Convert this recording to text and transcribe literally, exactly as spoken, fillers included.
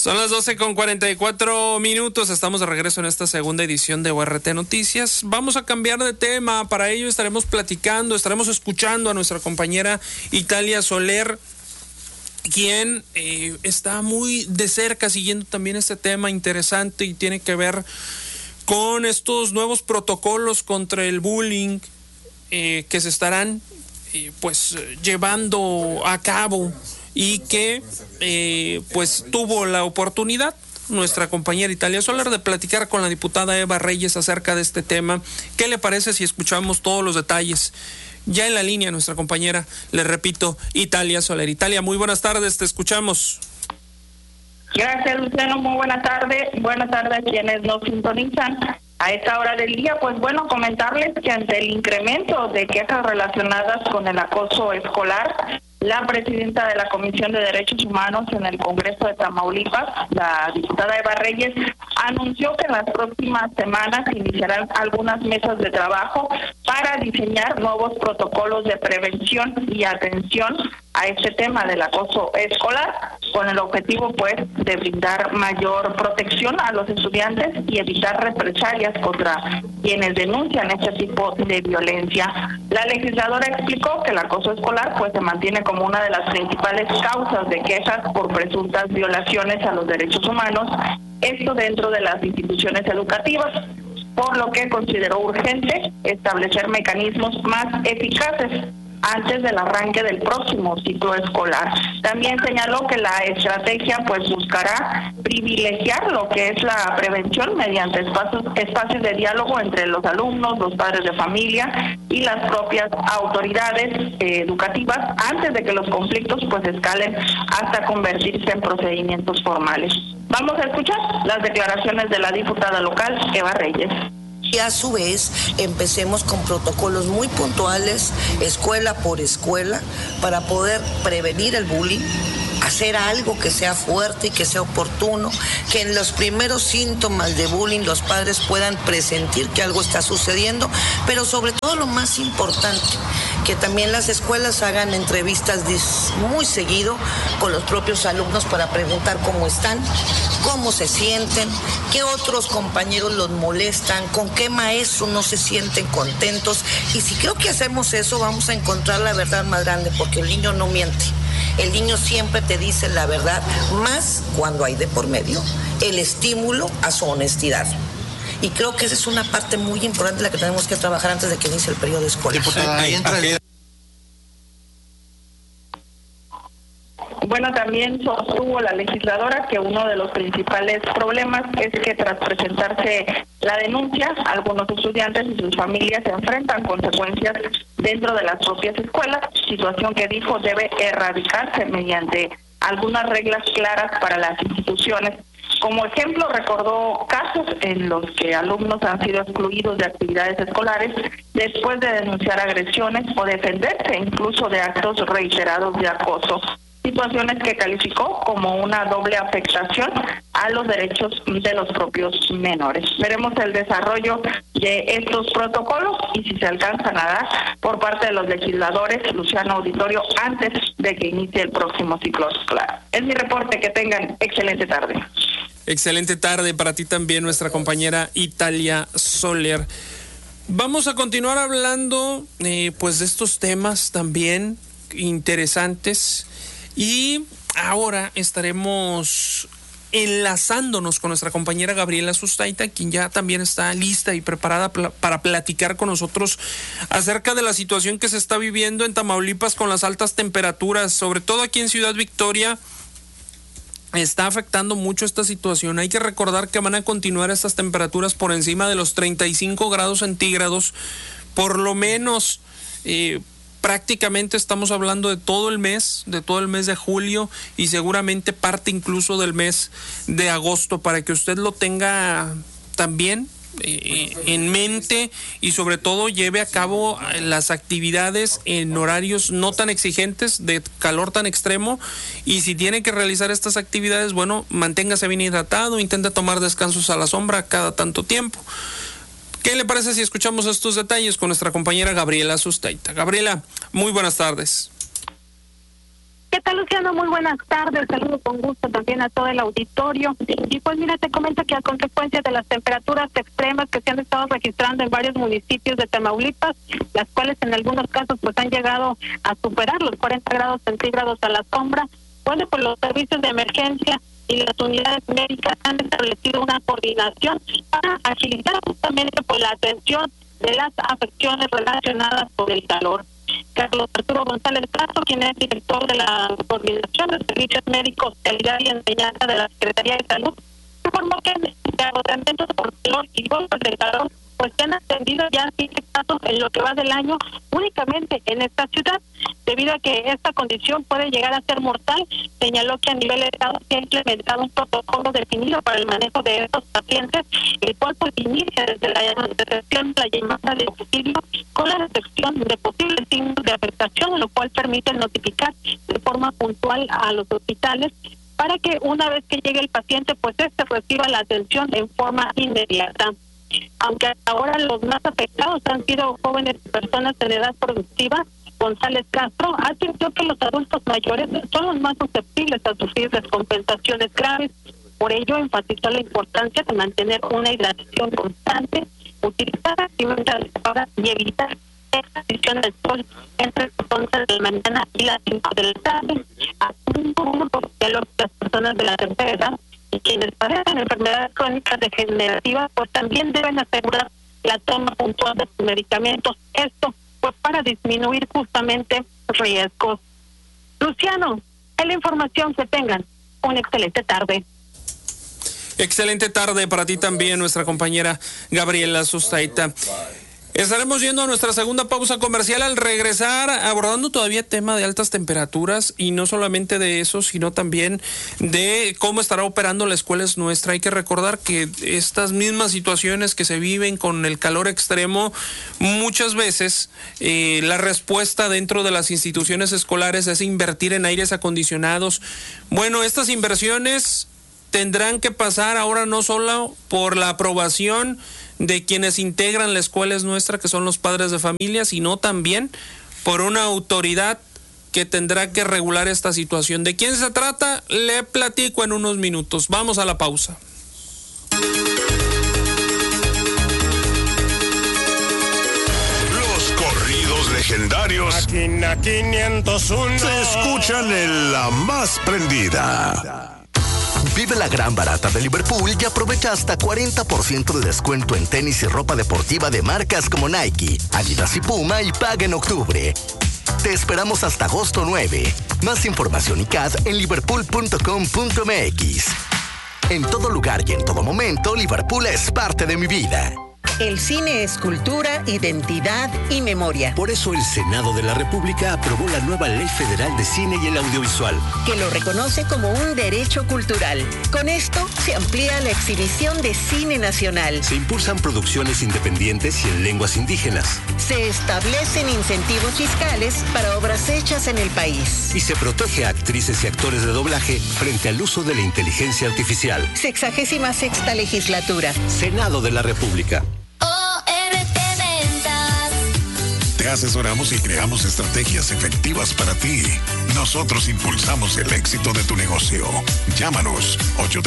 Son las doce con cuarenta y cuatro minutos, estamos de regreso en esta segunda edición de O R T Noticias. Vamos a cambiar de tema, para ello estaremos platicando, estaremos escuchando a nuestra compañera Italia Soler, quien eh, está muy de cerca siguiendo también este tema interesante y tiene que ver con estos nuevos protocolos contra el bullying eh, que se estarán eh, pues llevando a cabo y que eh, pues tuvo la oportunidad nuestra compañera Italia Soler de platicar con la diputada Eva Reyes acerca de este tema. ¿Qué le parece si escuchamos todos los detalles? Ya en la línea nuestra compañera, le repito, Italia Soler. Italia, muy buenas tardes, te escuchamos. Gracias, Luciano, muy buenas tardes. Buenas tardes a quienes nos sintonizan a esta hora del día. Pues bueno, comentarles que ante el incremento de quejas relacionadas con el acoso escolar, la presidenta de la Comisión de Derechos Humanos en el Congreso de Tamaulipas, la diputada Eva Reyes, anunció que en las próximas semanas iniciarán algunas mesas de trabajo para diseñar nuevos protocolos de prevención y atención a este tema del acoso escolar, con el objetivo pues de brindar mayor protección a los estudiantes y evitar represalias contra quienes denuncian este tipo de violencia. La legisladora explicó que el acoso escolar pues se mantiene como como una de las principales causas de quejas por presuntas violaciones a los derechos humanos, esto dentro de las instituciones educativas, por lo que consideró urgente establecer mecanismos más eficaces antes del arranque del próximo ciclo escolar. También señaló que la estrategia pues buscará privilegiar lo que es la prevención mediante espacios, espacios de diálogo entre los alumnos, los padres de familia y las propias autoridades eh, educativas antes de que los conflictos pues escalen hasta convertirse en procedimientos formales. Vamos a escuchar las declaraciones de la diputada local Eva Reyes. Y a su vez empecemos con protocolos muy puntuales, escuela por escuela, para poder prevenir el bullying, hacer algo que sea fuerte y que sea oportuno, que en los primeros síntomas de bullying los padres puedan presentir que algo está sucediendo, pero sobre todo lo más importante, que también las escuelas hagan entrevistas muy seguido con los propios alumnos para preguntar cómo están, cómo se sienten, qué otros compañeros los molestan, con qué maestros no se sienten contentos. Y si creo que hacemos eso, vamos a encontrar la verdad más grande, porque el niño no miente. El niño siempre te dice la verdad, más cuando hay de por medio el estímulo a su honestidad. Y creo que esa es una parte muy importante de la que tenemos que trabajar antes de que inicie el periodo escolar. Diputada, ahí entra el... Bueno, también sostuvo la legisladora que uno de los principales problemas es que tras presentarse la denuncia, algunos estudiantes y sus familias se enfrentan consecuencias dentro de las propias escuelas, situación que dijo debe erradicarse mediante algunas reglas claras para las instituciones. Como ejemplo, recordó casos en los que alumnos han sido excluidos de actividades escolares después de denunciar agresiones o defenderse incluso de actos reiterados de acoso. Situaciones que calificó como una doble afectación a los derechos de los propios menores. Veremos el desarrollo de estos protocolos y si se alcanzan a dar por parte de los legisladores, Luciano Auditorio, antes de que inicie el próximo ciclo escolar. Es mi reporte, que tengan excelente tarde. Excelente tarde para ti también, nuestra compañera Italia Soler. Vamos a continuar hablando eh, pues de estos temas también interesantes. Y ahora estaremos enlazándonos con nuestra compañera Gabriela Sustaita, quien ya también está lista y preparada pl- para platicar con nosotros acerca de la situación que se está viviendo en Tamaulipas con las altas temperaturas, sobre todo aquí en Ciudad Victoria. Está afectando mucho esta situación. Hay que recordar que van a continuar estas temperaturas por encima de los treinta y cinco grados centígrados, por lo menos eh, prácticamente estamos hablando de todo el mes, de todo el mes de julio y seguramente parte incluso del mes de agosto, para que usted lo tenga también eh, en mente y sobre todo lleve a cabo las actividades en horarios no tan exigentes, de calor tan extremo, y si tiene que realizar estas actividades, bueno, manténgase bien hidratado, intente tomar descansos a la sombra cada tanto tiempo. ¿Qué le parece si escuchamos estos detalles con nuestra compañera Gabriela Sustaita? Gabriela, muy buenas tardes. ¿Qué tal, Luciano? Muy buenas tardes. Saludo con gusto también a todo el auditorio. Y pues mira, te comento que a consecuencia de las temperaturas extremas que se han estado registrando en varios municipios de Tamaulipas, las cuales en algunos casos pues han llegado a superar los cuarenta grados centígrados a la sombra, bueno, pues los servicios de emergencia y las unidades médicas han establecido una coordinación para agilizar justamente por la atención de las afecciones relacionadas con el calor. Carlos Arturo González Castro, quien es director de la Coordinación de Servicios Médicos, Calidad y Enseñanza de la Secretaría de Salud, informó que de agotamientos por calor y golpes de calor pues se han atendido ya siete casos en lo que va del año únicamente en esta ciudad. Debido a que esta condición puede llegar a ser mortal, señaló que a nivel de estado se ha implementado un protocolo definido para el manejo de estos pacientes, el cual pues inicia desde la detección de la llamada de auxilio con la detección de posibles signos de afectación, lo cual permite notificar de forma puntual a los hospitales para que una vez que llegue el paciente, pues este reciba la atención en forma inmediata. Aunque hasta ahora los más afectados han sido jóvenes y personas en edad productiva, González Castro advirtió que los adultos mayores son los más susceptibles a sufrir descompensaciones graves. Por ello, enfatizó la importancia de mantener una hidratación constante, utilizar activamente las horas y evitar la exposición del sol entre las once de la mañana y las cinco de la tarde. Asimismo, las personas de la tercera edad y quienes padecen enfermedades crónicas degenerativas, pues también deben asegurar la toma puntual de sus medicamentos. Esto, pues, para disminuir justamente riesgos. Luciano, es la información. Que tengan una excelente tarde. Excelente tarde para ti también, nuestra compañera Gabriela Sustaita. Estaremos yendo a nuestra segunda pausa comercial. Al regresar, abordando todavía tema de altas temperaturas, y no solamente de eso, sino también de cómo estará operando la escuela es nuestra. Hay que recordar que estas mismas situaciones que se viven con el calor extremo, muchas veces eh, la respuesta dentro de las instituciones escolares es invertir en aires acondicionados. Bueno, estas inversiones tendrán que pasar ahora no solo por la aprobación de quienes integran la escuela es nuestra, que son los padres de familia, sino también por una autoridad que tendrá que regular esta situación. ¿De quién se trata? Le platico en unos minutos. Vamos a la pausa. Los corridos legendarios Máquina quinientos uno se escuchan en la más prendida. Vive la gran barata de Liverpool y aprovecha hasta cuarenta por ciento de descuento en tenis y ropa deportiva de marcas como Nike, Adidas y Puma, y paga en octubre. Te esperamos hasta agosto nueve. Más información y C A D en liverpool punto com punto m x. En todo lugar y en todo momento, Liverpool es parte de mi vida. El cine es cultura, identidad y memoria. Por eso el Senado de la República aprobó la nueva Ley Federal de Cine y el Audiovisual, que lo reconoce como un derecho cultural. Con esto se amplía la exhibición de cine nacional. Se impulsan producciones independientes y en lenguas indígenas. Se establecen incentivos fiscales para obras hechas en el país. Y se protege a actrices y actores de doblaje frente al uso de la inteligencia artificial. Sexagésima sexta legislatura. Senado de la República. Te asesoramos y creamos estrategias efectivas para ti. Nosotros impulsamos el éxito de tu negocio. Llámanos ocho